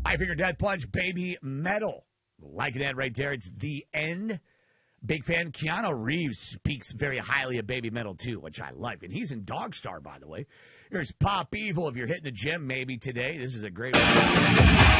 Five Finger Death Punch, Baby Metal. Liking that right there. It's The End. Big fan. Keanu Reeves speaks very highly of Baby Metal, too, which I like. And he's in Dog Star, by the way. Here's Pop Evil if you're hitting the gym maybe today. This is a great one.